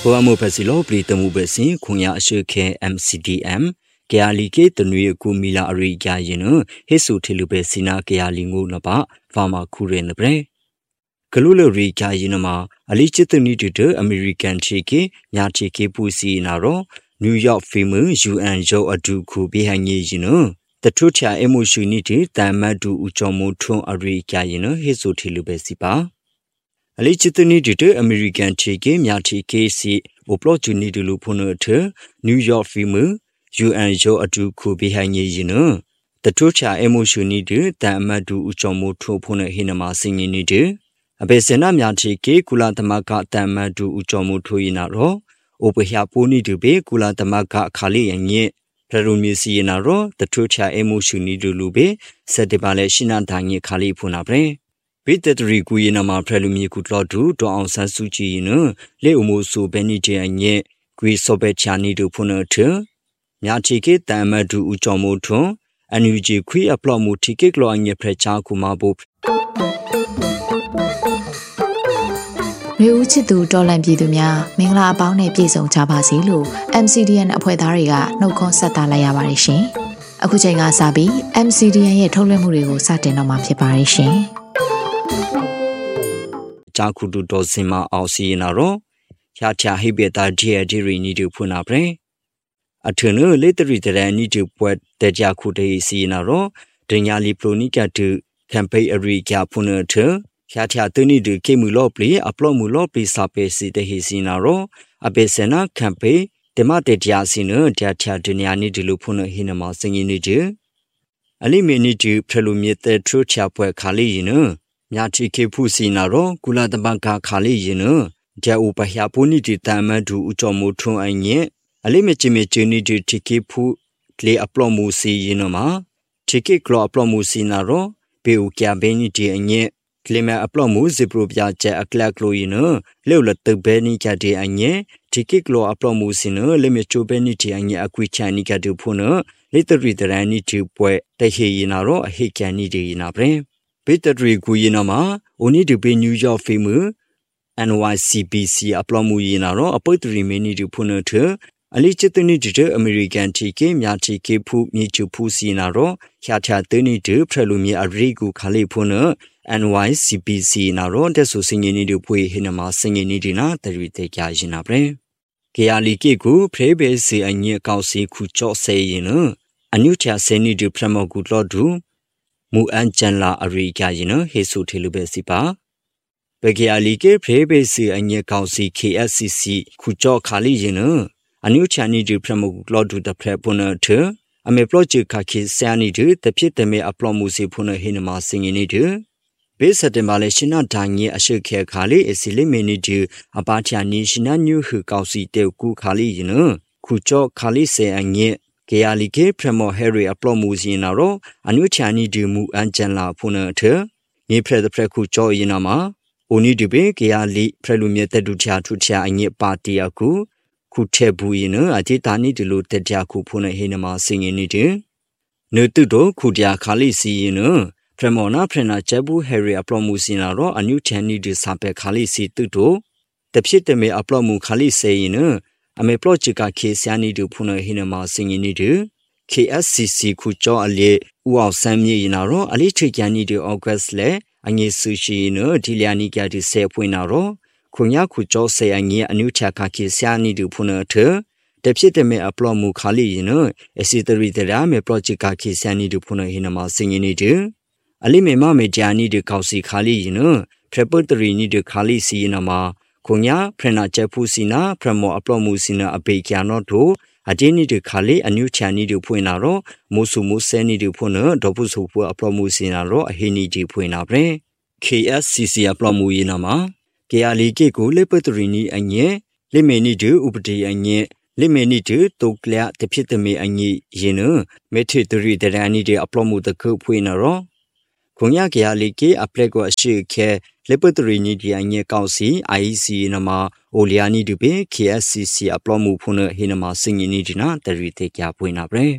Poamo Pasilo, Britamu Bessi, Kunya Shuke MCDM, Kealike, the New Kumila Ariga, Hesu Tilubesina, Kealingu Naba, Fama Kuren the Bre. Kalula Rika Yinama, Alichit Nitu, American Chiki, Yachiki Pussy Naro, New York Fimu, UN Joe Aduku behind ye, The Trucha emotionity, Tamadu Uchomo Tron Arika, Hesu Tilubesipa. Alichituni to American Chiki, Yati Casey, Oplot you need to loop on her, New York Fimu, UN Joe Aduku behind ye, The Trucha emotionity, Tamadu Uchomo Tropona Hinama singing it. Abesena Yachiki, Kulatamaka, Tamadu Uchomo Toinaro, Opahapuni to be Kulatamaka Kali and ye. Perumisi Naro, the Trucha emotionity to lube, said the Baleshina Tangi Kali Punabre. Peter Riguinama Prelumi could lot to answer Suchi, Le Umusu Benije and ye, Quisobechani to Punatur, Yachiki, Tamadu Uchomoto, and Uji Qui Aplomu Tiki Gloan ye Precha Kumabo. Reuchitu Dolan Bidumia, Mingla Baune Piso Chabasilu, MCDN Apuedariga, no consata la Yavarishi. Akujenga Sabi, MCDN ye Tolemurigo Satinoma Piparishi. Jakudu Dosima Ausinaro, Yacha Hibeta Diri need to punabre. A turner literally that I need to put the Jakude Sinaro, Denyali Pronica to campaign a recap punatur, Yacha Tuni to Kemulopli, Aplomulopli Sapesi de Hisinaro, Abesena campaign, the Mate Jasino, Jacha Denyani de Lupuna Hinama singing it. Alimini to prelumit the true chapel Kali, Yati Kepusi Naro, Kulatabaka Kali, Dia Upahapuni to Tamadu Uchomoto and ye, Alimechimechini to Tikipu, Cle Aplomusi Yinoma, Tiki Clo Aplomusi Naro, Peukia Beniti and ye, Clema Aplomus, the Probiaja, a Clacloino, Leola the Benicati and ye, Tiki Clo Aplomusino, Lemecho Beniti and ye, Aquichanica to Puno, later reader I need to put the Hinaro, a Hikanidi in a brain. Peter Riguinama, only to be New York Fimu, NYCBC Aplomu Yinaro, a poetry many to Punatur, a legitimate American Tiki, Yatiki Pu Nichu Pussy Naro, Yata 32, Prelumia Rigu Kalipuna, NYCBC Naro, the so singing to Pui Hinama singing Nidina, the retake Yajinabre. Kiali Kiku, Prebesi and Ye Kausi Kucho say, a new chaseni to Premo good lord do. Mu Anchanla Ariga, Hesu Tilubesipa. Begialike, Prebesi and Ye Kausi KSCC, Kujo Kali, a new Chani to Premo Glod to the Prepona tur, a me project Kaki Sani to the Pitame Aplomusi Puna Hinama singing it. Base at the Malashina Tangi Ashake Kali is eliminated to Abatia Nishina New Hukausi Teuku Kali, Kujo Kali se and ye. Kealike Premo Harry Aplomusi Naro, a new Chani do Mu Angela Punater, ye pre the Preku Joy Inama, only to be Keali Prelumeta Ducha Tucha and ye Patiaku, Kutebuino, a titani to loot the Jaku Puna Hinama singing it. No tudo, Kudia Kali si Premona Prena Jabu Harry Aplomusi Naro, a new Chani do Sape Kali si tudo, the Pitame Aplomu Kali say I may project case yani do Puna Hinama singing it. KSCC Kujo Ale, Uau Samye Inaro, Ali Chikani do August Le, and ye sushi Diliani Gadi se Puinaro, Kunya Kujo say and ye a new Chakaki Siani do Puna ter, Deputy me Aplomu Kali, as it the reader me project case yani do Puna Hinama singing it. Ali me Mame Jani do Kausi Kali, preparatory need to Kali si inama. Kunya, Prena Japusina, Premo Aplomusina, a Bekiano to, a Jenny de Kali, a new Chani de Puinaro, Musu Museni de Puna, Dobusu Aplomusinaro, a Hini de Puinabre, KSCC Aplomuinama, Keali Geku, Lepetrini and ye, Lemeni de Ubdi and ye, Lemeni de Tokla, the Pitame and ye, Metri the Rani de Aplomu the Kupuinaro. Kunya Kealiki, a plego a shake. Laboratory Nidia and Yakausi, IEC Nama, Oliani Dube, KSCC, Aplomu Puna Hinama singing Nidina, the retake Yapuinabre.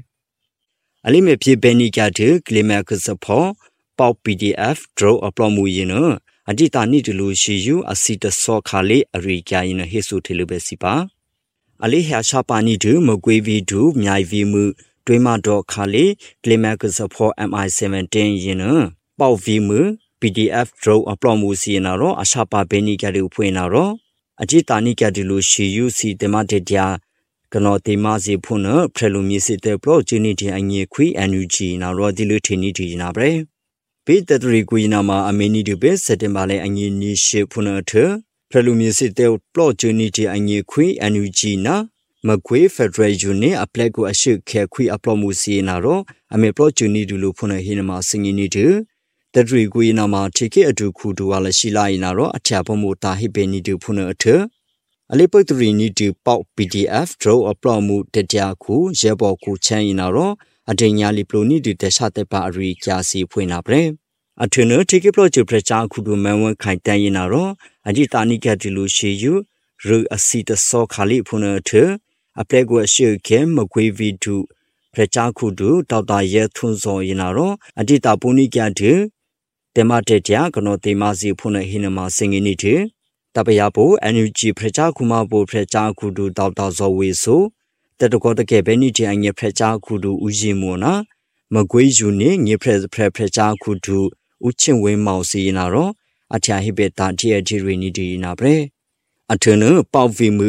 Alime P. Benny Gatu, Glimakus Paul, Pop PDF, draw Aplomu အဒီတာနိတလူရှိယူအစီတဆောခါလေအရိကျရင်ဟေဆုထေလူပဲစီပါအလေးဟာရှာပါနိဒူမကွေဗီဒူမြိုင်ဗီမှုတွဲမတော့ခါလေကလီမက်ကစဖော MI17 ရင်နပေါဗီမှု PDF draw အပလော့မှုစီနာရောအရှာပါဘဲနိကရူဖွင့်နာရောအဒီတာနိကတလူရှိယူစီတမတေတျာကနောတေမစီဖုန်ဖရလူမီစစ်တဲ့ပလော့ဂျီနီတီအငေခွီ NUG နာရောဒီလူထင်းနီတီနာပဲဘေးတတရီကွီနာမှာအမီနီဒီပဲစက်တင်ဘာလဲအငေနီရှေဖုန်ထဖရလူမီစစ်တဲ့ပလော့ဂျီနီတီအငေခွီ NUG နာမကွေဖက်ဒရယ်ယူနီအပလက်ကိုအရှိခဲခွီအပလော့မှုစီနာရောအမေပလော့ဂျီနီဒူလူဖုန်ဟိနမှာစငီနီတီတတရီကွီနာမှာထိကေအတူခုတူဝါလရှိလာရင်နာရောအချာဖမှုတာဟိဘေနီဒူဖုန်အထအလေးပုတ်တရီနီတူပေါက် PDF draw အပလော့မှုတကြခုရဲဘော်ခုချမ်းရင်နာရောအတင်ညာလီပလိုနီတူတခြားတဲ့ပါအရီကြာစီဖွင့်နာပဲအထနထိကေပလော့ဂျူပရချာခုတူမန်ဝန်ခိုင်တန်ရင်နာရောအဒီတာနိကတီလူရှိယူရူအစီတဆောခါလီဖုန်အထအပလက်ကိုအရှိခဲမကွေဗီဒူပရချာခုတူတောက်တာရဲထွန်းစောရင်နာရောအဒီတာပူနိကတူတေမတေတျာကနောတေမစီဖုန်ဟိနမစင်ငီနီတီတပယပို NUG ဖရချာခုမပိုဖရချာခုတူတောက်တာဇောဝေဆိုတတကောတကေဘဲနိတီအငေဖရချာခုတူဦးရင်မောနာမကွေးယူနေငေဖရချာခုတူဦးချင်းဝင်းမောင်စီနာရောအချာဟိဘေတာတီအဂျီရီနီတီနာပရေအထနပေါဗီမှု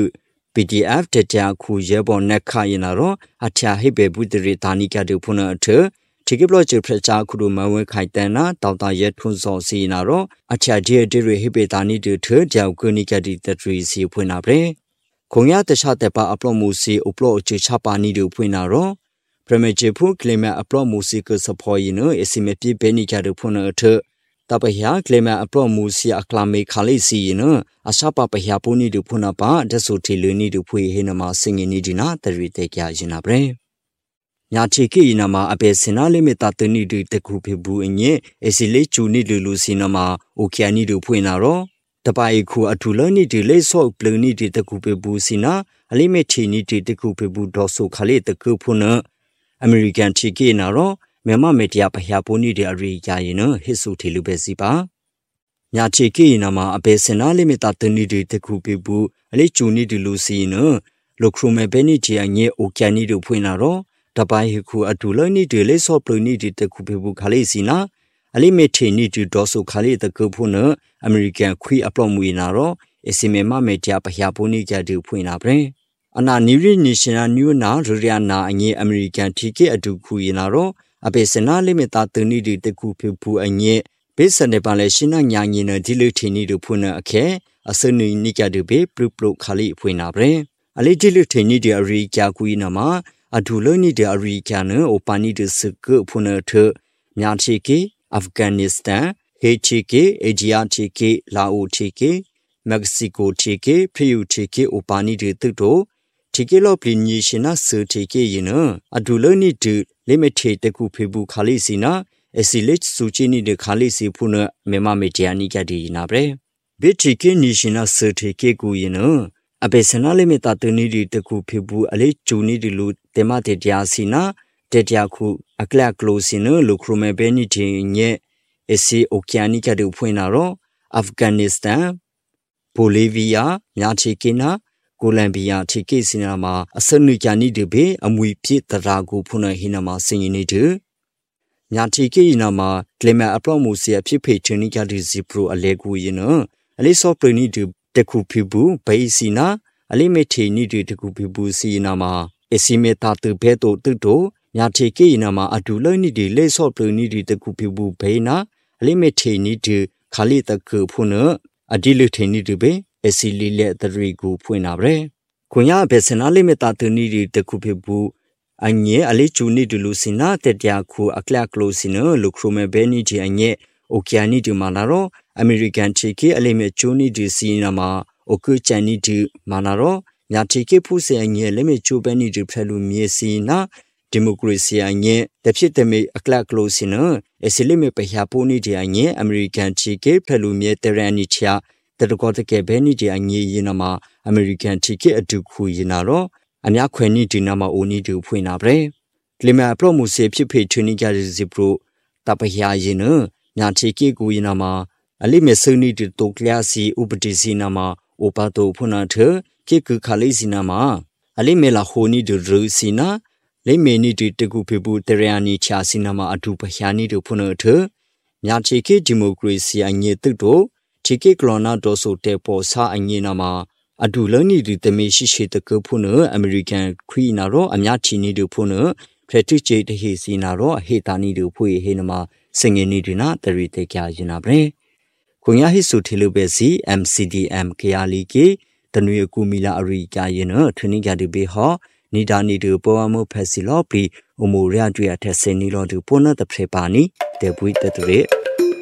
PDF တကြခုရဲဘော်နက်ခရင်နာရောအချာဟိဘေဘူးတရီတာနိကတူဖုန်အထထိကေဘလော့ချ်ဖရချာခုတူမဝဲခိုင်တန်နာတောက်တာရဲထွန်းစောစီနာရောအချာဒီအဒီရီဟိဘေတာနိတူထကြောက်ကုနိကတိတထရီစီဖွင့်နာပရေခုံရတခြားတဲ့ပါအပလော့မှုစီအပလော့ချချပါနိတူဖွင့်နာရောပရမေချေဖုကလီမအပလော့မှုစီကစဖော်ရင်နအစီမပြေဘဲနိကတူဖွင့်အထတပဟကလီမအပလော့မှုစီအကလာမေခါလေးစီနအရှာပပဟပုနိတူဖွင့်ပါဒဆိုတီလူနိတူဖွေဟိနမစင်ငီနီဒီနာတရီတေကြရင်နာပရေညာချေကိနာမှာအပေစင်နာလိမီတာတနီဒီတခုဖေဘူးအငဲအစီလေးချူနီလူစီနာမှာအိုကီယာနီတို့ဖွင့်နာရောတပိုင်ခုအထူလနီဒီလေးဆော့ပလနီဒီတခုဖေဘူးစီနာအလိမေချီနီဒီတခုဖေဘူးဒေါ်ဆိုခါလေးတခုဖုန်အမေရိကန်ချေကိနာရောမြန်မာမေတ္တယာပဟယာပိုနီဒီအရိယာရင်နဟစ်ဆူထေလူပဲစီပါညာချေကိနာမှာအပေစင်နာလိမီတာတနီဒီတခုဖေဘူးအလေးချူနီဒီလူစီနလိုခရိုမေဘဲနီဂျီအငဲအိုကီယာနီတို့ဖွင့်နာရောတပိုင်ခုအတူလနီဒီလေးဆော့ပလနီဒီတခုဖေဘူးခါလေးစီနာအလိမေထေနီဒီဒေါ်ဆိုခါလေးတခုဖုန်အမေရိကန်ခွီအပလော့မူနာရောအစီမေမမေတ္တယာပဟယာပိုနီကြတူဖွင့်နာပရင်အနာနီရီနေရှင်နာနျူနာရရနာအငဲအမေရိကန်တီကေအတူခွီနာရောအပေစနာလိမေတာတနီဒီတခုဖေဘူးအငဲဘေးစနေပါလေရှင်နာညာငင်းဒီလူထေနီတို့ဖွင့်အခဲအစနီနိကြတူဘေပလုပလုခါလေးဖွင့်နာပရင်အလေးဒီလူထေနီဒီအရိကြာခွီနာမှာအထူလနီဒီအရိကန်နအိုပါနီဒစကဖုန်ထညာချီကေအာဖဂန်နစ္စတန်ဟေချီကေအေဂျီယာချီကေလာအိုချီကေမက္ကဆီကိုချီကေဖရီယူချီကေအိုပါနီဒီတုတိုချီကေလောပလီနီရှင်နာဆူချီကေယနအထူလနီဒီလိမထေတခုဖေဘူးခါလီစီနာအစီလက်ဆူချီနီဒီခါလီစီဖုန်မေမမေတျာနီကဒီနာပရေဘီချီကေနီရှင်နာဆူချီကေကူယနအပေစနာလိမီတာတနီဒီတခုဖေဘူးအလေးဂျူနီဒီလူတေမတေတျာစီနာတေတျာခုအကလကလိုစီနလူခရမေဘဲနီတီညေအစီအိုကီယာနီကတူဖွင့်နာရောအာဖဂန်နစ္စတန်ဘိုလီဗီးယားညာချီကီနာကိုလံဘီယာချီကိစီနာမှာအစနုကြနီဒီဘေအမွေပြည့်တရာကိုဖုန်ဟိနာမှာစင်ရင်နေတူညာချီကီနာမှာကလီမအပလော့မှုစီအဖြစ်ဖေချနီကတူဇီပရိုအလဲကူရင်အလေးဆော့ပရနီဒီတခုဖေဘူးဘေးစီနာအလိမေထေနီဒီတခုဖေဘူးစီနာမှာအစီမေတာတူဘဲတိုတုတိုညာထေကေနာမှာအဒူလနီဒီလေဆော့ပလနီဒီတခုဖေဘူးဘေးနာအလိမေထေနီဒီခါလီတခုဖုန်အဒီလူထေနီဒီဘေအစီလီလက်တရီကိုဖွင့်နာပဲခွန်ရဘယ်စနာလိမေတာတူနီဒီတခုဖေဘူးအငဲအလေးချူနီဒီလူစင်နာတတျာခုအကလကလိုစင်လူခရိုမေဘဲနီဒီအငဲအိုကီယာနီဒီမာနာရောအမေရိကန်ချီကေအလိမေချူနီဒီစီနာမှာအိုကူချန်နီဒီမာနာရောညာချီကေဖူစေအငဲလိမေချူဘဲနီဒီဖရလူမြေစီနာဒီမိုကရေစီအငဲတဖြစ်တမေအကလကလိုစင်အစီလိမေပဟယာပိုနီဒီအငဲအမေရိကန်ချီကေဖရလူမြေတရန်နီချာတတကောတကေဘဲနီဒီအငဲယနာမှာအမေရိကန်ချီကေအတူခုယနာရောအများခွဲနီဒီနာမှာအိုနီဒီဖွင့်နာပဲကလီမာပလော့မှုစေဖြစ်ဖေချနီကြစီပရိုတပဟယာယနညာချီကေကူယနာမှာအလိမေဆုနီတိုကလျာစီဥပတိစီနာမှာဥပတောဖုနာထကေကခလေးစီနာမှာအလိမေလာခိုနီတိုရူစီနာလိမေနီတိုတကူဖေဘူးတရယာနီချာစီနာမှာအတူပရှာနီတိုဖုနာထမြာချေကေဒီမိုကရေစီအငြေတုတိုချေကေကလောနာတိုဆိုတေပေါ်စာအငြေနာမှာအတူလနီဒီတမေရှိရှိတကဖုနာအမေရိကန်ခရီနာရောအမြချီနီတိုဖုနာဖရက်တိချေတဟေစီနာရောဟေတာနီတိုဖွေဟေနမှာစငေနီဒီနာတရီတေကြရင်နာဗရေခွန်ရဟိစုထေလူပဲစီ MCDM ကယာလီကေတနွေကူမီလာအရိကြရင်နထနိကြဒီဘေဟောနီဒါနီတူပေါ်အမှုဖက်စီလောပီအမှုရကြွရထက်စင်နီလောတူပေါ်နတဖရပါနီတေပွိတတရေ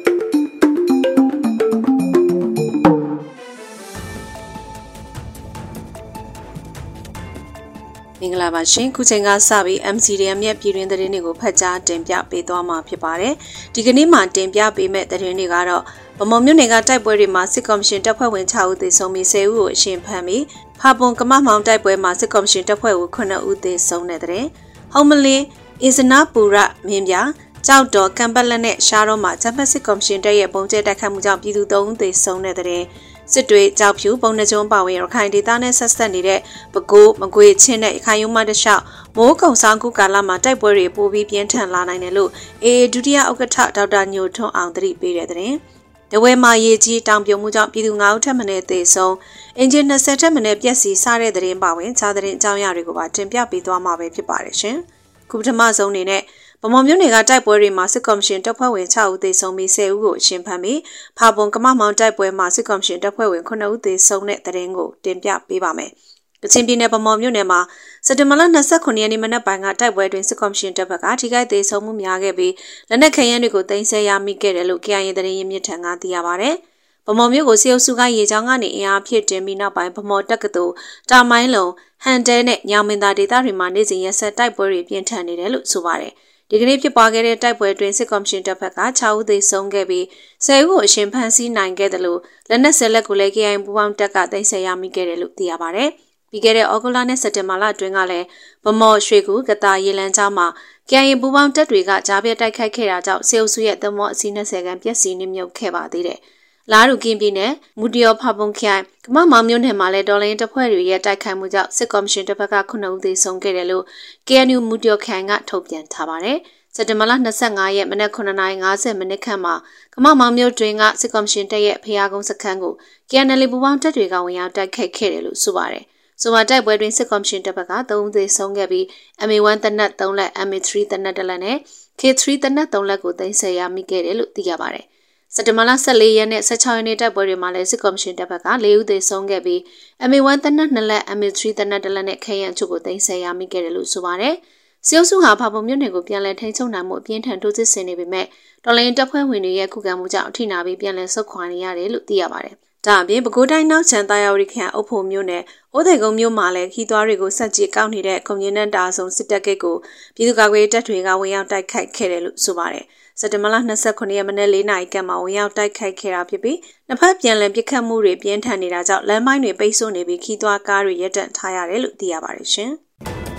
မင်္ဂလာပါရှင်ခုချိန်ကစပြီး MCDM ရဲ့ပြည်တွင်းသတင်းတွေကိုဖတ်ကြားတင်ပြပေးသွားမှာဖြစ်ပါတယ်ဒီကနေ့မှာတင်ပြပေးမယ့်သတင်းတွေကတော့ဗမော်မြို့နယ်ကတိုက်ပွဲတွေမှာစစ်ကော်မရှင်တပ်ဖွဲ့ဝင်6ဦးသေဆုံးပြီး10ဦးကိုအရှင်ဖမ်းပြီးဖာပွန်ကမမောင်တိုက်ပွဲမှာစစ်ကော်မရှင်တပ်ဖွဲ့ဝင်9ဦးသေဆုံးတဲ့တဲ့ဟုံးမလင်းအင်စနာပူရမင်းပြကြောက်တော်ကံပလက်နဲ့ရှားတော်မှာဂျပန်စစ်ကော်မရှင်တပ်ရဲ့ပုံကျဲတိုက်ခတ်မှုကြောင့်ပြည်သူ3ဦးသေဆုံးတဲ့တဲ့စစ်တွေကြောက်ဖြူပုံနှကျုံးပါဝင်ရခိုင်ဒေသနဲ့ဆက်ဆက်နေတဲ့ပဲခူးမကွေချင်းနဲ့ရခိုင်ရုံးမတလျှောက်မိုးကုံဆောင်ကုကာလမှာတိုက်ပွဲတွေပိုပြီးပြင်းထန်လာနိုင်တယ်လို့အေဒုတိယဥက္ကဋ္ဌဒေါက်တာညိုထွန်းအောင်သတိပေးတဲ့တဲ့တဝဲမှာရေကြီးတောင်ပြုံမှုကြောင့်ပြည်သူ9ဦးထပ်မံသေဆုံးအင်ဂျင်20ထပ်မံပျက်စီးစားတဲ့တဲ့ပါဝင်ခြားတဲ့အကြောင်းအရာတွေကိုပါတင်ပြပေးသွားမှာပဲဖြစ်ပါတယ်ရှင်ခုပထမဆုံးအနေနဲ့ဗမော်မြို့နယ်ကတိုက်ပွဲတွေမှာစစ်ကော်မရှင်တပ်ဖွဲ့ဝင်6ဦးသေဆုံးပြီး10ဦးကိုအရှင်ဖမ်းပြီးဖာပွန်ကမမောင်တိုက်ပွဲမှာစစ်ကော်မရှင်တပ်ဖွဲ့ဝင်9ဦးသေဆုံးတဲ့တဲ့ကိုတင်ပြပေးပါမယ်။ကချင်ပြည်နယ်ဗမော်မြို့နယ်မှာစက်တင်ဘာလ29ရက်နေ့မနက်ပိုင်းကတိုက်ပွဲတွင်စစ်ကော်မရှင်တပ်ဘက်ကထိခိုက်သေဆုံးမှုများခဲ့ပြီးလက်နက်ခဲယမ်းတွေကိုတင်ဆက်ရမိခဲ့တယ်လို့ KIA သတင်းရင်းမြစ်ထံကသိရပါဗျ။ဗမော်မြို့ကိုစေအုပ်စုကရေချောင်းကနေအင်အားဖြည့်တင်ပြီးနောက်ပိုင်းဗမော်တက္ကသိုလ်တာမိုင်းလုံဟန်တဲနဲ့ညောင်မင်းသားဒေသတွေမှာနေ့စဉ်ရက်ဆက်တိုက်ပွဲတွေပြင်းထန်နေတယ်လို့ဆိုပါတယ်။ဒီကနေ့ဖြစ်ပွားခဲ့တဲ့တိုက်ပွဲတွင်စစ်ကော်မရှင်တပ်ဘက်က6ဦးသေဆုံးခဲ့ပြီး10ဦးကိုအရှင်ဖမ်းဆီးနိုင်ခဲ့တယ်လို့လက်နက်ဆက်လက်ကိုလည်း KIA ပူးပေါင်းတပ်ကသိမ်းဆည်းရမိခဲ့တယ်လို့သိရပါဗျ။ပြီးခဲ့တဲ့ဩဂုတ်လနဲ့စက်တင်ဘာလအတွင်းကလည်းဗမော်ရွှေကူကတာရေလန်းကျောင်းမှာ KIA ပူးပေါင်းတပ်တွေကကြားပြတိုက်ခိုက်ခဲ့တာကြောင့်စေအုပ်စုရဲ့သမောအစီး20ခန်းပျက်စီးနှိမ့်မြုပ်ခဲ့ပါသေးတယ်။လာရူကင်းပြည်နယ်မူတရောဖာပုံခိုင်ကမမောင်မြို့နယ်မှာလည်းဒေါ်လင်းတပ်ဖွဲ့တွေရဲ့တိုက်ခိုက်မှုကြောင့်စစ်ကော်မရှင်တပ်ဘက်က9ဦးသေဆုံးခဲ့တယ်လို့ KNU မူတရောခိုင်ကထုတ်ပြန်ထားပါတယ်။စက်တင်ဘာလ25ရက်မနက်9:50မိနစ်ခန့်မှာကမမောင်မြို့တွင်ကစစ်ကော်မရှင်တပ်ရဲ့ဖျားကုန်းစခန်းကို KNL ပူးပေါင်းတပ်တွေကဝင်ရောက်တိုက်ခိုက်ခဲ့တယ်လို့ဆိုပါတယ်။ဆိုပါတိုက်ပွဲတွင်စစ်ကော်မရှင်တပ်ဘက်က3ဦးသေဆုံးခဲ့ပြီး MA1 တနက်3လက် MA3 တနက်1လက်နဲ့ K3 တနက်3လက်ကိုသိမ်းဆည်းရမိခဲ့တယ်လို့သိရပါတယ်။စက်တင်ဘာလ14ရက်နဲ့16ရက်နေ့တိုက်ပွဲတွေမှာလည်းစစ်ကော်မရှင်တပ်ဘက်က4ဦးသေဆုံးခဲ့ပြီး MA1 တနက်2လက် MA3 တနက်1လက်နဲ့ခဲယံချုပ်ကိုသိမ်းဆည်းရမိခဲ့တယ်လို့ဆိုပါတယ်။စေအုပ်စုဟာဖာပုံမြို့နယ်ကိုပြန်လည်ထိန်းချုပ်နိုင်မှုအပြင်းထန်တိုးစစ်ဆင်နေပေမဲ့တော်လိုင်းတပ်ဖွဲ့ဝင်တွေရဲ့ခုခံမှုကြောင့်အထိနာပြီးပြန်လည်ဆုတ်ခွာနေရတယ်လို့သိရပါတယ်။ဒါအပြင်ပဲခူးတိုင်းနောက်ချန်တာယာဝတီခရိုင်အုပ်ဖို့မြို့နယ်အိုးသေးကုန်းမြို့မှာလည်းခီးသွွားတွေကိုစက်ကြီးကောက်နေတဲ့ကွန်မြူနတီတာဆုံစစ်တပ်ကိတ်ကိုပြည်သူ့ကာကွယ်တပ်တွေကဝင်ရောက်တိုက်ခိုက်ခဲ့တယ်လို့ဆိုပါတယ်။စက်တင်ဘာလ29ရက်မနေ့4နာရီကမှဝင်ရောက်တိုက်ခိုက်ခဲ့တာဖြစ်ပြီးနှစ်ဖက်ပြန်လည်ပစ်ခတ်မှုတွေပြင်းထန်နေတာကြောင့်လမ်းမိုင်းတွေပိတ်ဆို့နေပြီးခီးသွွားကားတွေရပ်တန့်ထားရတယ်လို့သိရပါတယ်ရှင်။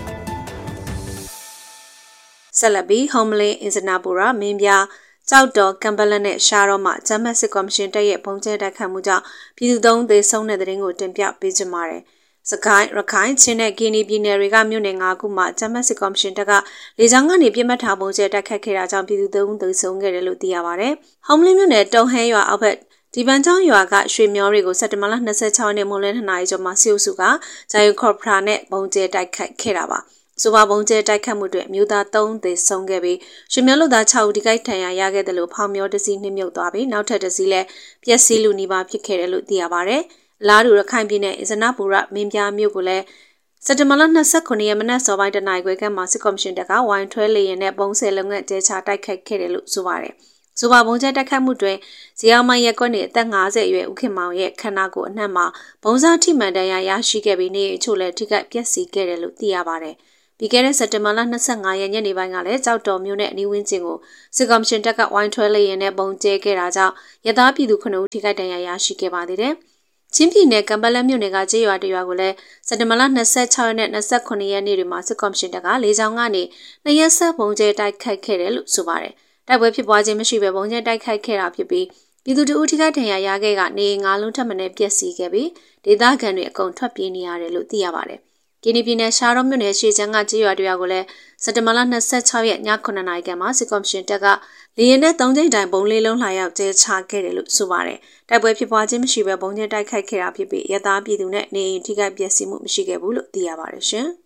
ဆက်လက်ပြီးဟုံးမလင်းအင်စနာပူရာမင်းပြကြောက်တော်ကံပလက်နဲ့ရှားတော်မှာဂျမတ်စစ်ကော်မရှင်တပ်ရဲ့ပုံကျဲတိုက်ခတ်မှုကြောင့်ပြည်သူ3ဦးသေဆုံးတဲ့တဲ့ရင်ကိုတင်ပြပေးကြပါမယ်။စကိုင်းရခိုင်ချင်းနဲ့ဂီနီပြည်နယ်တွေကမြို့နယ်9ခုမှာဂျမတ်စစ်ကော်မရှင်တပ်ကလေကြောင်းကနေပြစ်မှတ်ထားပုံကျဲတိုက်ခတ်ခဲ့တာကြောင့်ပြည်သူ3ဦးသေဆုံးခဲ့တယ်လို့သိရပါဗျ။ဟုံးမလင်းမြို့နယ်တုံဟဲရွာအောက်ဘက်ဒီပန်းချောင်းရွာကရွှေမျောတွေကိုစက်တင်ဘာလ26ရက်နေ့မိုးလင်း2နာရီကျော်မှာစီအုပ်စုကဂျိုင်ခေါ်ပရာနဲ့ပုံကျဲတိုက်ခတ်ခဲ့တာပါ။ဆိုပါပုံကျဲတိုက်ခတ်မှုတွေမြို့သား3ဦးသေဆုံးခဲ့ပြီးရွှေမျိုးလူသား6ဦးဒီကိုက်ထန်ရရခဲ့တယ်လို့ဖောင်မျောတစီနှိမ့်မြုပ်သွားပြီးနောက်ထပ်တစီလည်းပျက်စီးလူနီးပါးဖြစ်ခဲ့တယ်လို့သိရပါဗျ။လာတူရခိုင်ပြည်နယ်အစနာပူရမင်းပြားမြို့ကိုလည်းစက်တင်ဘာလ29ရက်မနက်စောပိုင်းတနင်္ဂနွေခွဲကမှစစ်ကော်မရှင်တပ်ကဝိုင်းထွဲလေရင်နဲ့ပုံစံလုံးငတ်တဲချတိုက်ခိုက်ခဲ့တယ်လို့ဆိုပါတယ်။ဆိုပါပုံကျဲတိုက်ခိုက်မှုတွင်ဇီအောင်မိုင်ရက်ကွက်နေအသက်50အရွယ်ဦးခင်မောင်ရဲ့ခန္ဓာကိုယ်အနှံ့မှာပုံစားထိမှန်တရားရရှိခဲ့ပြီးနေအချို့လည်းထိခိုက်ပျက်စီးခဲ့တယ်လို့သိရပါတယ်။ပြီးခဲ့တဲ့စက်တင်ဘာလ25ရက်ညနေပိုင်းကလည်းကြောက်တော်မြို့နယ်အနီးဝန်းကျင်ကိုစစ်ကော်မရှင်တပ်ကဝိုင်းထွဲလေရင်နဲ့ပုံကျဲခဲ့တာကြောင့်ရသားပြည်သူ9ဦးထိခိုက်ဒဏ်ရာရရှိခဲ့ပါသေးတယ်။ချင်းပြည်နယ်ကံပလက်မြို့နယ်ကကျေးရွာတရွာကိုလည်းစက်တင်ဘာလ26ရက်နဲ့29ရက်နေ့တွေမှာစစ်ကော်မရှင်တပ်ကလေကြောင်းကနေ2ရက်ဆက်ပုံကျဲတိုက်ခိုက်ခဲ့တယ်လို့ဆိုပါတယ်။တိုက်ပွဲဖြစ်ပွားခြင်းမရှိဘဲပုံကျဲတိုက်ခိုက်ခဲ့တာဖြစ်ပြီးပြည်သူတို့ထိခိုက်ဒဏ်ရာရခဲ့ကနေငါးလုံးထပ်မံပျက်စီးခဲ့ပြီးဒေသခံတွေအကုန်ထွက်ပြေးနေရတယ်လို့သိရပါတယ်။ကင်းနီပြည်နယ်ရှားရောမြို့နယ်ရှေ့ချမ်းကကြေးရွာတွေကိုလည်းစက်တင်ဘာလ26ရက်ည9:00နာရီခန့်မှာစစ်ကော်မရှင်တပ်ကလေယာဉ်နဲ့3ကြိမ်တိုင်ပုံလေးလုံးလှရောက်ကျဲချခဲ့တယ်လို့ဆိုပါတယ်။တိုက်ပွဲဖြစ်ပွားခြင်းမရှိဘဲပုံကျင်းတိုက်ခိုက်ခဲ့တာဖြစ်ပြီးရသားပြည်သူနဲ့နေအိမ်ထိခိုက်ပျက်စီးမှုမရှိခဲ့ဘူးလို့သိရပါတယ်ရှင်။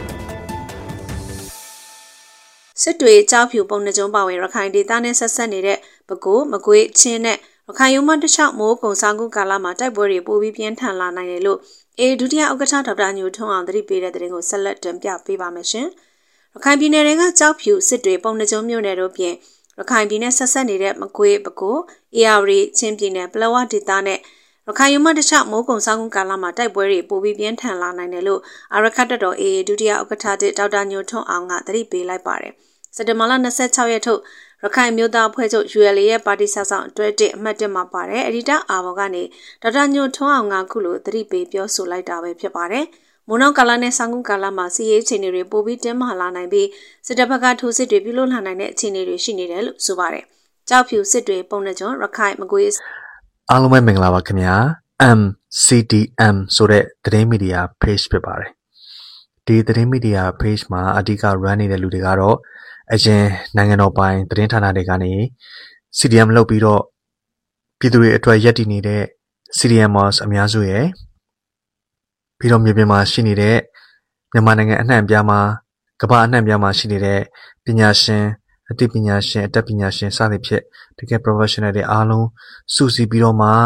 စစ်တွေကြောက်ဖြူပုံနှကြုံပါဝင်ရခိုင်ဒေသနဲ့ဆက်ဆက်နေတဲ့ပဲခူးမကွေးချင်းနဲ့ရခိုင်ရုံးမတစ်လျှောက်မိုးကုံဆောင်ကူကာလမှာတိုက်ပွဲတွေပိုပြီးပြင်းထန်လာနိုင်တယ်လို့ဒုတိယဥက္ကဋ္ဌဒေါက်တာညိုထွန်းအောင်သတိပေးတဲ့သတင်းကိုဆက်လက်တင်ပြပေးပါမယ်ရှင်။ရခိုင်ပြည်နယ်ကကြောက်ဖြူစစ်တွေပုံနှကြုံမြို့နယ်တို့ပြင်ရခိုင်ပြည်နယ်ဆက်ဆက်နေတဲ့မကွေးပဲခူးအေရဝတီချင်းပြည်နယ်ပလောဝဒေသနဲ့ရခိုင်ရုံးမတစ်လျှောက်မိုးကုံဆောင်ကူကာလမှာတိုက်ပွဲတွေပိုပြီးပြင်းထန်လာနိုင်တယ်လို့အာရခတ်တော်ဒုတိယဥက္ကဋ္ဌဒေါက်တာညိုထွန်းအောင်ကသတိပေးလိုက်ပါတယ်။စက်တင်ဘာလ26ရက်ထုတ်ရခိုင်မျိုးသားအဖွဲ့ချုပ် ULA ရဲ့ပါတီဆောင်အတွဲ1အမှတ်1မှာပါတယ်အဒီတာအာဘော်ကနေဒေါက်တာညိုထွန်းအောင်ကခုလိုသတိပေးပြောဆိုလိုက်တာပဲဖြစ်ပါတယ်။မိုးနောက်ကာလနဲ့ဆောင်းကူကာလမှာစီးရေးအခြေအနေတွေပိုပြီးတင်းမာလာနိုင်ပြီးစစ်တပ်ဘက်ကထိုးစစ်တွေပြုလုပ်လာနိုင်တဲ့အခြေအနေတွေရှိနေတယ်လို့ဆိုပါတယ်။ကြောက်ဖြူစစ်တွေပုံနှကြုံရခိုင်မကွေးအားလုံးပဲမင်္ဂလာပါခင်ဗျာ MCDM ဆိုတဲ့သတင်းမီဒီယာ page ဖြစ်ပါတယ်။ဒီသတင်းမီဒီယာ page မှာအဓိက run နေတဲ့လူတွေကတော့အရင်နိုင်ငံတော်ပိုင်သတင်းဌာနတွေကနေ CDM လုပ်ပြီးတော့ပြည်သူတွေအတွက်ရည်တည်နေတဲ့ CDMers အများစုရဲ့ပြီးတော့မြေပြင်မှာရှိနေတဲ့မြန်မာနိုင်ငံအနှံ့အပြားမှာကမ္ဘာအနှံ့အပြားမှာရှိနေတဲ့ပညာရှင်အသိပညာရှင်အတတ်ပညာရှင်စသဖြင့်တကယ် professional တွေအားလုံးစုစည်းပြီးတော့မှ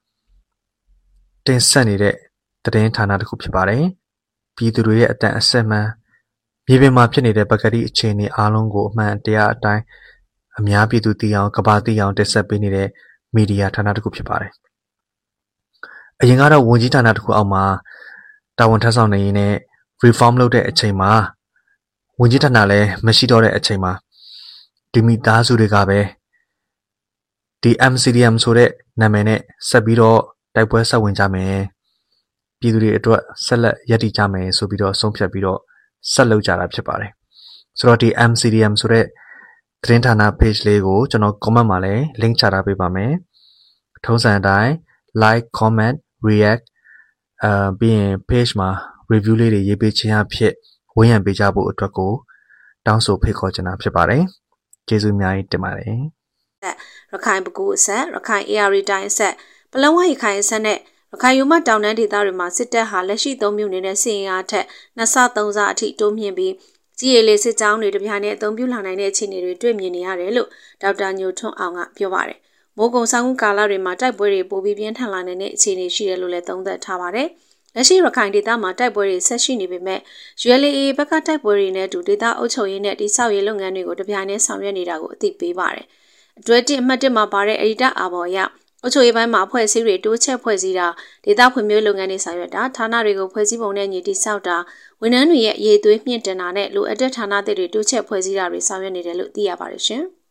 တင်ဆက်နေတဲ့သတင်းဌာနတစ်ခုဖြစ်ပါတယ်။ပြည်သူတွေရဲ့အတန်အဆက်မှန်မြေပြင်မှာဖြစ်နေတဲ့ပကတိအခြေအနေအားလုံးကိုအမှန်တရားအတိုင်းအများပြည်သူသိအောင်ကမ္ဘာသိအောင်တင်ဆက်ပေးနေတဲ့မီဒီယာဌာနတစ်ခုဖြစ်ပါတယ်။အရင်ကတော့ဝန်ကြီးဌာနတစ်ခုအောက်မှာတာဝန်ထမ်းဆောင်နေရင်းနဲ့ reform လုပ်တဲ့အချိန်မှာဝန်ကြီးဌာနလည်းမရှိတော့တဲ့အချိန်မှာဒီမိသားစုတွေကပဲဒီ MCDM ဆိုတဲ့နာမည်နဲ့ဆက်ပြီးတော့တိုက်ပွဲဆက်ဝင်ကြမယ်။ပြည်သူတွေအတွက်ဆက်လက်ရည်တည်ကြမယ်ဆိုပြီးတော့ဆုံးဖြတ်ပြီးတော့ဆက်လုပ်ကြတာဖြစ်ပါတယ်ဆိုတော့ဒီ MCDM ဆိုတဲ့သတင်းဌာန page လေးကိုကျွန်တော် comment မှာလည်း link ချထားပေးပါမယ်ထုံးစံအတိုင်း like comment react ပြီးရင် page မှာ review လေးတွေရေးပေးခြင်းအဖြစ်ဝန်းရံပေးကြဖို့အတွက်ကိုတောင်းဆိုဖိတ်ခေါ်ချင်တာဖြစ်ပါတယ်ကျေးဇူးအများကြီးတင်ပါတယ်ရခိုင်ပဲခူးအဆက်ရခိုင် AR တိုင်းအဆက်ပလောဝရခိုင်အဆက်နဲ့ရခိုင်ယူမတောင်တန်းဒေသတွေမှာစစ်တပ်ဟာလက်ရှိသုံးမျိုးနေတဲ့စီရင်အားထက်2ဆ3ဆအထိတိုးမြင့်ပြီးကြီးရည်လေးစစ်ကြောင်းတွေတပြိုင်နက်အသုံးပြုလာနိုင်တဲ့အခြေအနေတွေတွေ့မြင်နေရတယ်လို့ဒေါက်တာညိုထွန်းအောင်ကပြောပါတယ်။မိုးကုံဆောင်ကူကာလတွေမှာတိုက်ပွဲတွေပိုပြီးပြင်းထန်လာနေတဲ့အခြေအနေရှိတယ်လို့လည်းသုံးသပ်ထားပါတယ်။လက်ရှိရခိုင်ဒေသမှာတိုက်ပွဲတွေဆက်ရှိနေပေမဲ့ ULA ဘက်ကတိုက်ပွဲတွေနဲ့အတူဒေသအုပ်ချုပ်ရေးနဲ့တိစောက်ရေးလုပ်ငန်းတွေကိုတပြိုင်နက်ဆောင်ရွက်နေတာကိုအသိပေးပါတယ်။အတွဲ1အမှတ်1မှာပါတဲ့အဒီတာအာဘော်ရအုပ်ချုပ်ရေးပိုင်းမှာအဖွဲ့အစည်းတွေတိုးချက်ဖွဲ့စည်းတာဒေသဖွံ့ဖြိုးလုပ်ငန်းတွေဆောင်ရွက်တာဌာနတွေကိုဖွဲ့စည်းပုံနဲ့ညီတိစောက်တာဝန်ထမ်းတွေရဲ့အရေးသွေးမြင့်တင်တာနဲ့လိုအပ်တဲ့ဌာနတွေတိုးချက်ဖွဲ့စည်းတာတွေဆောင်ရွက်နေတယ်လို့သိရပါတယ်ရှင်။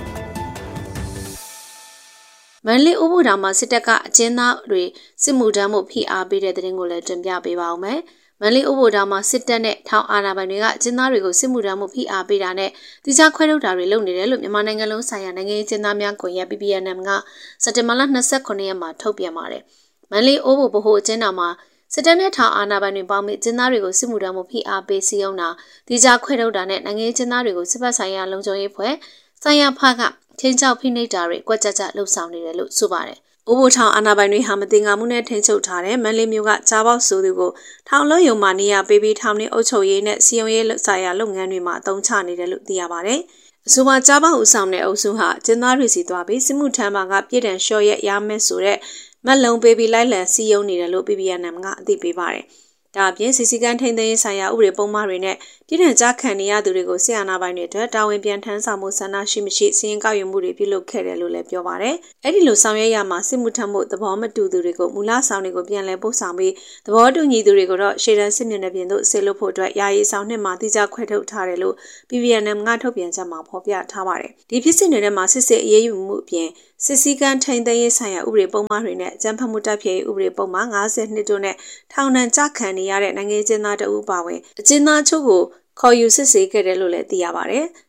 မန္တလေးဥပဒေမှာစစ်တပ်ကအကျဉ်းသားတွေစစ်မှုထမ်းမှုဖိအားပေးတဲ့တဲ့တင်ကိုလည်းတင်ပြပေးပါဦးမယ်။မန္တလေးဥပဒေမှာစစ်တပ်နဲ့ထောင်အာဏာပိုင်တွေကအကျဉ်းသားတွေကိုစစ်မှုထမ်းမှုဖိအားပေးတာနဲ့တိကျခွဲထုတ်တာတွေလုပ်နေတယ်လို့မြန်မာနိုင်ငံလုံးဆိုင်ရာနိုင်ငံရေးအကျဉ်းသားများကွန်ရက် PPNM ကစက်တင်ဘာလ29ရက်မှာထုတ်ပြန်ပါတယ်။မန္တလေးဥပဒေဗဟိုအကျဉ်းတော်မှာစစ်တပ်နဲ့ထောင်အာဏာပိုင်တွေပေါင်းပြီးအကျဉ်းသားတွေကိုစစ်မှုထမ်းမှုဖိအားပေးစည်းရုံးတာတိကျခွဲထုတ်တာနဲ့နိုင်ငံရေးအကျဉ်းသားတွေကိုစစ်ဘက်ဆိုင်ရာလုံခြုံရေးဖွဲ့ဆိုင်ရာဖကချင်းချောက်ဖိနှိပ်တာတွေကွက်ကြကြလှုပ်ဆောင်နေတယ်လို့ဆိုပါတယ်။ဥပဒေထောင်အာဏာပိုင်တွေဟာမတင်ငါမှုနဲ့ထိန်းချုပ်ထားတဲ့မန္တလေးမြို့ကကြားပေါက်ဆိုသူကိုထောင်လုံးယုံမှနေရပေးပြီးထောင်နေအုပ်ချုပ်ရေးနဲ့စီယုံရေးဆိုင်ရာလုပ်ငန်းတွေမှာအသုံးချနေတယ်လို့သိရပါတယ်။အဆိုပါကြားပေါက်ဦးဆောင်တဲ့အုပ်စုဟာကျင်းသားတွေစီသွားပြီးစစ်မှုထမ်းမှာကပြည်တံလျှော့ရက်ရမယ်ဆိုတဲ့မက်လုံးပေးပြီးလိုက်လံစီယုံနေတယ်လို့ PPNM ကအသိပေးပါတယ်။ဒါအပြင်စီစီကန်းထိန်းသိမ်းရေးဆိုင်ရာဥပဒေပုံမှန်တွေနဲ့ပြည်ထံကြားခံနေရသူတွေကိုဆီယနာပိုင်းတွေအတွက်တာဝန်ပြန်ထမ်းဆောင်မှုဆန္ဒရှိမရှိစီရင်ကောက်ယူမှုတွေပြုလုပ်ခဲ့တယ်လို့လည်းပြောပါတယ်။အဲ့ဒီလိုဆောင်ရွက်ရမှာစစ်မှုထမ်းမှုသဘောမတူသူတွေကိုမူလဆောင်တွေကိုပြန်လည်ပို့ဆောင်ပြီးသဘောတူညီသူတွေကိုတော့ရှေ့တန်းစစ်မျက်နှာပြင်သို့ဆေးလွတ်ဖို့အတွက်ယာယီဆောင်နှစ်မှာတိကျခွဲထုတ်ထားတယ်လို့ PPNM ကထုတ်ပြန်ချက်မှာဖော်ပြထားပါတယ်။ဒီဖြစ်စဉ်တွေထဲမှာစစ်စစ်အရေးယူမှုအပြင်စစ်စည်းကမ်းထိန်းသိမ်းရေးဆိုင်ရာဥပဒေပုံမှန်တွေနဲ့အကြမ်းဖက်မှုတိုက်ဖျက်ရေးဥပဒေပုံမှန်52တို့နဲ့ထောင်ဒဏ်ကျခံနေရတဲ့နိုင်ငံကျင်းသားတအုပ်ပါဝင်အကျဉ်းသားချုပ်ကိုခေါ်ယူစစ်ဆေးခဲ့တယ်လို့လည်းသိရပါတယ်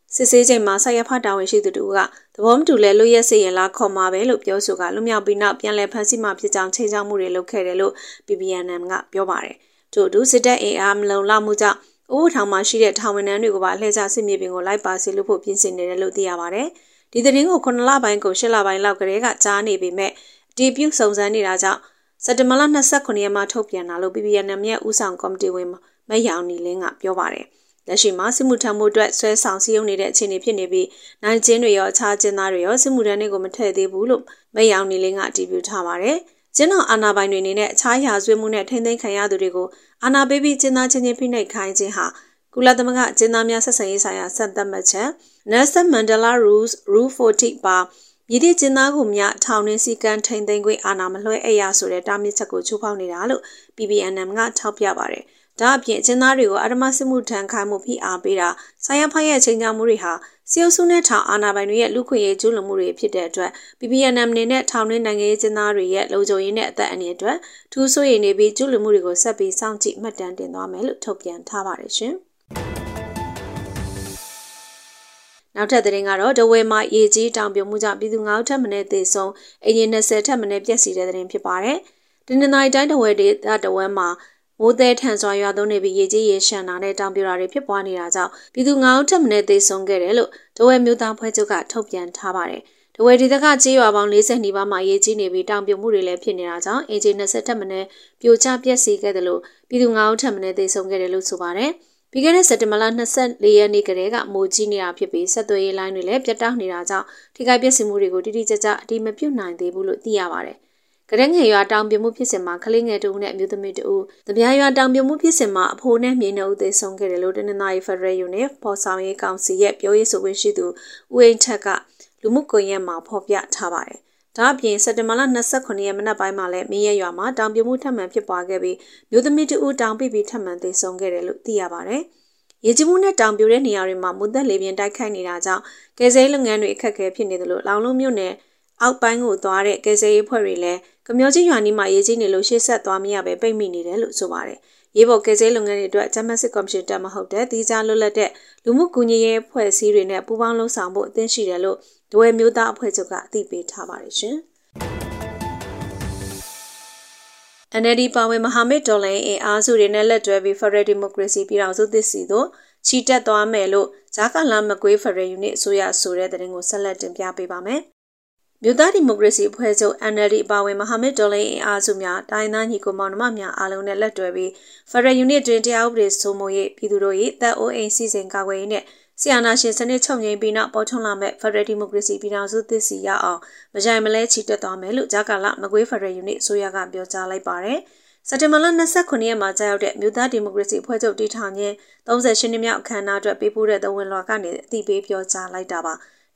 စစ်ဆေးချိန်မှာဆက်ရဖတာဝန်ရှိသူတို့ကသဘောမတူလဲလွတ်ရက်စေရင်လားခေါ်မှာပဲလို့ပြောဆိုကလွမြောက်ပြီးနောက်ပြန်လည်ဖမ်းဆီးမှဖြစ်ကြောင်းချိန်ချောက်မှုတွေလုပ်ခဲ့တယ်လို့ PPNM ကပြောပါတယ်။ထို့အတူစစ်တပ်အင်အားမလုံလောက်မှုကြောင့်အိုးထောင်မှာရှိတဲ့ထောင်ဝန်ထမ်းတွေကိုပါလှည့်ကျစစ်မြေပြင်ကိုလိုက်ပါစေလို့ဖို့ပြင်ဆင်နေတယ်လို့သိရပါတယ်။ဒီသတင်းကို9လပိုင်းကို10လပိုင်းလောက်ကတည်းကကြားနေပေမဲ့အတည်ပြုစုံစမ်းနေတာကြောင့်စက်တင်ဘာလ29ရက်မှာထုတ်ပြန်လာလို့ PPNM ရဲ့ဦးဆောင်ကော်မတီဝင်မယောင်နီလင်းကပြောပါတယ်။လက်ရှိမှာစစ်မှုထမ်းမှုအတွက်ဆွဲဆောင်စည်းရုံးနေတဲ့အခြေအနေဖြစ်နေပြီးနိုင်ကျင်းတွေရောအခြားကျင်းသားတွေရောစစ်မှုထမ်းတွေကိုမထည့်သေးဘူးလို့မယောင်နီလင်းကအတည်ပြုထားပါတယ်။ကျင်းတော်အာဏာပိုင်တွေအနေနဲ့အခြားရာဇဝတ်မှုနဲ့ထိန်းသိမ်းခံရသူတွေကိုအာဏာပေးပြီးကျင်းသားချင်းချင်းဖိနှိပ်ခိုင်းခြင်းဟာကုလသမဂ္ဂကျင်းသားများဆက်ဆံရေးဆိုင်ရာစံသတ်မှတ်ချက် Nelson Mandela Rules Rule 40 ပါမြည်သည့်ကျင်းသားကိုမြထောင်တွင်းစည်းကမ်းထိန်းသိမ်းခွင့်အာဏာမလွှဲအပ်ရဆိုတဲ့တားမြစ်ချက်ကိုချိုးဖောက်နေတာလို့ PPNM ကထောက်ပြပါတယ်။ဒါအပြင်ကျင်းသားတွေကိုအာဓမစစ်မှုထမ်းခိုင်းမှုဖိအားပေးတာဆိုင်ရဖိုင်ရဲ့ချိန်ချောက်မှုတွေဟာစီအုပ်စုနဲ့ထောင်အာဏာပိုင်တွေရဲ့လူခွင့်ရေးကျူးလွန်မှုတွေဖြစ်တဲ့အတွက် PPNM အနေနဲ့ထောင်တွင်းနိုင်ငံရေးကျင်းသားတွေရဲ့လုံခြုံရေးနဲ့အသက်အန္တရာယ်အတွက်ထူးဆိုးရည်နေပြီးကျူးလွန်မှုတွေကိုဆက်ပြီးစောင့်ကြည့်မှတ်တမ်းတင်သွားမယ်လို့ထုတ်ပြန်ထားပါတယ်ရှင်။နောက်ထပ်သတင်းကတော့ဒဝဲမှာရေကြီးတောင်ပြိုမှုကြောင့်ပြည်သူ9ဦးထပ်မံသေဆုံးအင်ဂျင်20ထပ်မံပျက်စီးတဲ့သတင်းဖြစ်ပါတယ်။ဒီနေ့တိုင်းဒဝဲဒေသဒဝဲမှာမိုးသည်ထန်စွာရွာသွန်းနေပြီးရေကြီးရေရှမ်းတာနဲ့တောင်ပြိုတာတွေဖြစ်ပွားနေတာကြောင့်ပြည်သူ9ဦးထပ်မံသေဆုံးခဲ့တယ်လို့ဒဝဲမြို့သားဖွဲ့ချုပ်ကထုတ်ပြန်ထားပါတယ်။ဒဝဲဒေသကကြေးရွာပေါင်း40နီးပါးမှာရေကြီးနေပြီးတောင်ပြိုမှုတွေလည်းဖြစ်နေတာကြောင့်အင်ဂျင်20ထပ်မံပြိုကျပျက်စီးခဲ့တယ်လို့ပြည်သူ9ဦးထပ်မံသေဆုံးခဲ့တယ်လို့ဆိုပါတယ်။ပြီးခဲ့တဲ့စက်တင်ဘာလ24ရက်နေ့ကတည်းကမိုးကြီးနေတာဖြစ်ပြီးဆက်သွယ်ရေးလိုင်းတွေလည်းပြတ်တောက်နေတာကြောင့်ထိခိုက်ပျက်စီးမှုတွေကိုတိတိကျကျအတိမပြုတ်နိုင်သေးဘူးလို့သိရပါတယ်။ကရက်ငယ်ရွာတောင်ပြိုမှုဖြစ်စဉ်မှာကလေးငယ်2ဦးနဲ့အမျိုးသမီး2ဦး၊တပြားရွာတောင်ပြိုမှုဖြစ်စဉ်မှာအဖိုးနဲ့မြေနှုတ်သေဆုံးခဲ့တယ်လို့တနင်္သာရီ Federal Unit ပေါ်ဆောင်ရေးကောင်စီရဲ့ပြောရေးဆိုခွင့်ရှိသူဦးအိမ်ထက်ကလူမှုကွန်ရက်မှာဖော်ပြထားပါတယ်။ဒါအပြင်စက်တင်ဘာလ29ရက်မနက်ပိုင်းမှာလည်းမင်းရဲရွာမှာတောင်ပြိုမှုထပ်မံဖြစ်ပွားခဲ့ပြီးမျိုးသမီး2ဦးတောင်ပြီးထပ်မံသေဆုံးခဲ့တယ်လို့သိရပါတယ်။ရေကြီးမှုနဲ့တောင်ပြိုတဲ့နေရာတွေမှာမုန်သက်လေပြင်းတိုက်ခိုက်နေတာကြောင့်ကယ်ဆယ်ရေးလုပ်ငန်းတွေအခက်အခဲဖြစ်နေတယ်လို့လောင်လုံးမြို့နယ်အောက်ပိုင်းကိုသွားတဲ့ကယ်ဆယ်ရေးဖွဲ့တွေလည်းကမျောကြီးရွာနီးမှာရေကြီးနေလို့ရှေ့ဆက်သွားမရပဲပိတ်မိနေတယ်လို့ဆိုပါတယ်။ရေပေါ်ကယ်ဆယ်ရေးလုပ်ငန်းတွေအတွက်ဂျမတ်စစ်ကော်မရှင်တက်မဟုတ်တဲ့တီးခြားလွတ်လပ်တဲ့လူမှုကူညီရေးအဖွဲ့အစည်းတွေနဲ့ပူးပေါင်းလှုပ်ဆောင်ဖို့အသင့်ရှိတယ်လို့ဒဝဲမျိုးသားအဖွဲ့ချုပ်ကအသိပေးထားပါတယ်ရှင်။ NLD ပါဝင်မဟာမိတ်တော်လှန်ရေးအင်အားစုတွေနဲ့လက်တွဲပြီး Federal Democracy ပြည်ထောင်စုသစ်စီတို့ချီတက်သွားမယ်လို့ဂျာကာလာမကွေး Federal Unit အစိုးရဆိုတဲ့သတင်းကိုဆက်လက်တင်ပြပေးပါမယ်။မြို့သားဒီမိုကရေစီအဖွဲ့ချုပ် NLD ပါဝင်မဟာမိတ်တော်လှန်ရေးအင်အားစုများတိုင်းသားညီကိုမောင်နှမများအားလုံးနဲ့လက်တွဲပြီး Federal Unit တွင်တရားဥပဒေစိုးမိုးရေးပြည်သူတို့၏တပ်အိုးအိမ်စီစဉ်ကာကွယ်ရေးနဲ့ဆီယနာရှင်စနစ်ချုပ်ငြိမ်းပြီးနောက်ပေါ်ထွန်းလာမဲ့ Federal Democracy ပြည်ထောင်စုသစ်စီရအောင်မကြိုင်မလဲချီတက်သွားမယ်လို့ဂျာကာလာမကွေး Federal Unit အစိုးရကပြောကြားလိုက်ပါတယ်။စက်တင်ဘာလ29ရက်မှာကြာရောက်တဲ့မြို့သားဒီမိုကရေစီအဖွဲ့ချုပ်တည်ထောင်ခြင်း38နှစ်မြောက်အခမ်းအနားအတွက်ပေးပို့တဲ့သဝင်လွှာကနေအသိပေးပြောကြားလိုက်တာပါ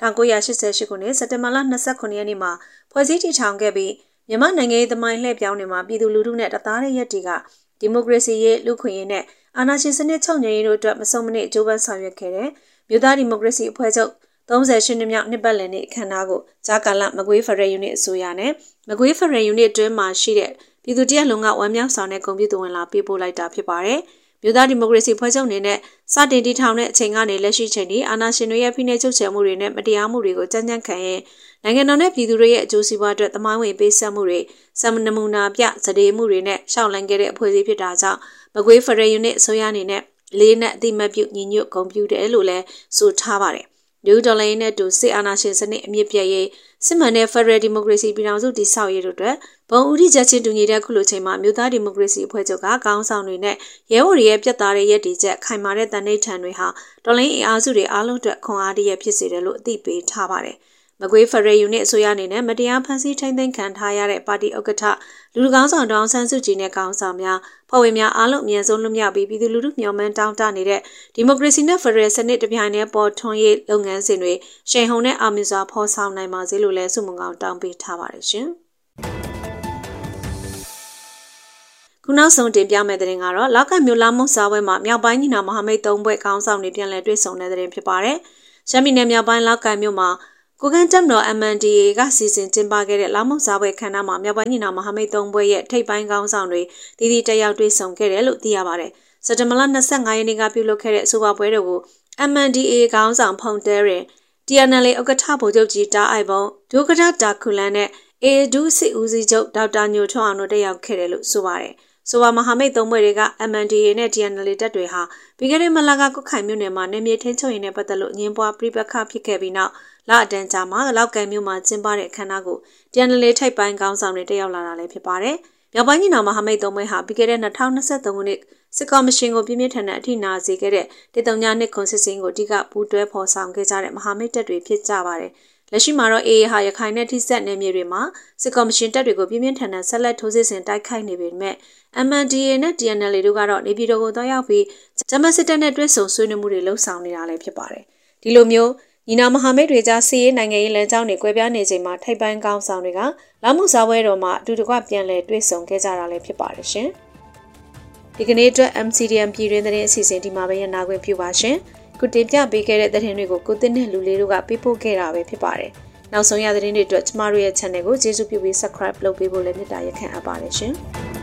1988ခုနှစ်စက်တင်ဘာလ29ရက်နေ့မှာဖွဲ့စည်းတည်ထောင်ခဲ့ပြီးမြန်မာနိုင်ငံရေးသမိုင်းလှည့်ပြောင်းနေမှာပြည်သူလူထုနဲ့တသားတဲ့ရက်တွေကဒီမိုကရေစီရေးလူခွင့်ရေးနဲ့အာဏာရှင်စနစ်ချုပ်ငြိမ်းရေးတို့အတွက်မဆုံမနစ်ကြိုးပမ်းဆောင်ရွက်ခဲ့တဲ့မြို့သားဒီမိုကရေစီအဖွဲ့ချုပ်38နှစ်မြောက်နှစ်ပတ်လည်နေ့အခမ်းအနားကိုဂျာကာလာမကွေး Federal Unit အစိုးရနဲ့မကွေး Federal Unit တွင်းမှာရှိတဲ့ပြည်သူတရက်လုံးကဝမ်းမြောက်ဆောင်တဲ့ဂုဏ်ပြုသဝင်လာပေးပို့လိုက်တာဖြစ်ပါတယ်။မြို့သားဒီမိုကရေစီဖွဲ့ချုပ်အနေနဲ့စတင်တည်ထောင်တဲ့အချိန်ကနေလက်ရှိချိန်ထိအာဏာရှင်တွေရဲ့ဖိနှိပ်ချုပ်ချယ်မှုတွေနဲ့မတရားမှုတွေကိုကြမ်းကြမ်းခံရင်နိုင်ငံတော်နဲ့ပြည်သူတွေရဲ့အကျိုးစီးပွားအတွက်သမိုင်းဝင်ပေးဆက်မှုတွေစံနမူနာပြစဒေမှုတွေနဲ့ရှောက်လန်းခဲ့တဲ့အဖွဲ့အစည်းဖြစ်တာကြောင့်မကွေး Federal Unit အစိုးရအနေနဲ့လေးနဲ့အတိမတ်ပြုညီညွတ်ဂုဏ်ပြုတယ်လို့လည်းဆိုထားပါတယ်။လူဒေါ်လာရင်းနဲ့တူစစ်အာဏာရှင်စနစ်အမြင့်ပြည့်ရေးစစ်မှန်တဲ့ Federal Democracy ပြည်ထောင်စုတည်ဆောက်ရေးတို့အတွက်ဘုံဦးထိချက်ချင်းတူညီတဲ့ခုလိုချိန်မှာမြို့သားဒီမိုကရေစီအဖွဲ့ချုပ်ကခေါင်းဆောင်တွေနဲ့ရဲဘော်တွေရဲ့ပြတ်သားတဲ့ရည်တည်ချက်ခိုင်မာတဲ့တန်ဋိဌာန်တွေဟာတော်လိုင်းအင်အားစုတွေအားလုံးအတွက်ခွန်အားတရဖြစ်စေတယ်လို့အသိပေးထားပါတယ်။မကွေး Federal Unit အစိုးရအနေနဲ့မတရားဖန်ဆီးထိန်းသိမ်းခံထားရတဲ့ပါတီဥက္ကဋ္ဌလူလူကောင်းဆောင်ဒေါအောင်ဆန်းစုကြည်နဲ့ကောင်းဆောင်များဖွဲ့ဝင်များအားလုံးအမြန်ဆုံးလွတ်မြောက်ပြီးပြည်သူလူထုမျှော်မှန်းတောင်းတနေတဲ့ဒီမိုကရေစီနဲ့ Federal စနစ်တပြိုင်တည်းပေါ်ထွန်းရေးလုပ်ငန်းစဉ်တွေရှိန်ဟုန်နဲ့အောင်မြင်စွာဖော်ဆောင်နိုင်ပါစေလို့လည်းဆုမွန်ကောင်းတောင်းပေးထားပါတယ်ရှင်။ခုနောက်ဆုံးတင်ပြမယ့်သတင်းကတော့လောက်ကမြို့လာမှုစားပွဲမှာမြောက်ပိုင်းညီနောင်မဟာမိတ်၃ဘွဲ့ခေါင်းဆောင်တွေပြန်လည်တွေ့ဆုံတဲ့သတင်းဖြစ်ပါတယ်။ရှမ်းပြည်နယ်မြောက်ပိုင်းလောက်ကမြို့မှာကိုကန်းတက်မတော် MNDAA ကစီစဉ်ကျင်းပခဲ့တဲ့လာမှုစားပွဲခမ်းနားမှာမြောက်ပိုင်းညီနောင်မဟာမိတ်၃ဘွဲ့ရဲ့ထိပ်ပိုင်းခေါင်းဆောင်တွေတည်တည်တက်ရောက်တွေ့ဆုံခဲ့တယ်လို့သိရပါတယ်။စက်တင်ဘာလ25ရက်နေ့ကပြုလုပ်ခဲ့တဲ့အဆိုပါပွဲတွေကို MNDAA ခေါင်းဆောင်ဖုန်တဲရင် TNLA ဥက္ကဋ္ဌဗိုလ်ချုပ်ကြီးတာအိုက်ဘုံဒုက္ကဋ္ဌတာခုလန်နဲ့ AA ဒုစစ်ဦးစီးချုပ်ဒေါက်တာညိုထွန်းအောင်တို့တက်ရောက်ခဲ့တယ်လို့ဆိုပါတယ်။ဆိုပါမဟာမိတ်သုံးဘွဲတွေက MNDAA နဲ့ TNLA တပ်တွေဟာပြီးခဲ့တဲ့မလကကုတ်ခိုင်မြို့နယ်မှာနေမြေထင်းချုံရင်နဲ့ပတ်သက်လို့အငင်းပွားပြိပခဖြစ်ခဲ့ပြီးနောက်လအတန်းကြာမှာလောက်ကန်မြို့မှာကျင်းပတဲ့အခမ်းအနားကို TNLA ထိပ်ပိုင်းခေါင်းဆောင်တွေတက်ရောက်လာတာလည်းဖြစ်ပါတယ်။မြောက်ပိုင်းညီနောင်မဟာမိတ်သုံးဘွဲဟာပြီးခဲ့တဲ့2023ခုနှစ်စစ်ကော်မရှင်ကိုပြင်းပြထန်တဲ့အထိနာစေခဲ့တဲ့139ခွန်စစ်စင်းကိုအဓိကပူးတွဲဖော်ဆောင်ခဲ့ကြတဲ့မဟာမိတ်တပ်တွေဖြစ်ကြပါတယ်။လက်ရှိမှာတော့ AA ဟာရခိုင်နဲ့ထိစပ်နယ်မြေတွေမှာစစ်ကော်မရှင်တပ်တွေကိုပြင်းပြထန်တဲ့ဆက်လက်ထိုးစစ်ဆင်တိုက်ခိုက်နေပေမဲ့ MNDAA နဲ့ TNLA တို့ကတော့နေပြည်တော်ကိုသွားရောက်ပြီးဂျမစစ်တပ်နဲ့တွဲဆုံဆွေးနွေးမှုတွေလှုပ်ဆောင်နေတာလည်းဖြစ်ပါတယ်။ဒီလိုမျိုးညီနောင်မဟာမိတ်တွေကြားစီးရေးနိုင်ငံရေးလမ်းကြောင်းတွေကွဲပြားနေချိန်မှာထိုက်ပိုင်းကောင်းဆောင်တွေကလာမှုစားပွဲတော်မှာအတူတကွပြန်လည်တွဲဆုံခဲ့ကြတာလည်းဖြစ်ပါတယ်ရှင်။ဒီကနေ့အတွက် MCDM ပြည်တွင်းသတင်းအစီအစဉ်ဒီမှာပဲရနာခွင့်ပြုပါရှင်။ခုတင်ပြပေးခဲ့တဲ့သတင်းတွေကိုကိုတင်နဲ့လူလေးတို့ကပေးပို့ခဲ့တာပဲဖြစ်ပါတယ်။နောက်ဆုံးရသတင်းတွေအတွက်ကျမတို့ရဲ့ channel ကိုကျေးဇူးပြုပြီး subscribe လုပ်ပေးဖို့လည်းမေတ္တာရက်ခံအပ်ပါတယ်ရှင်။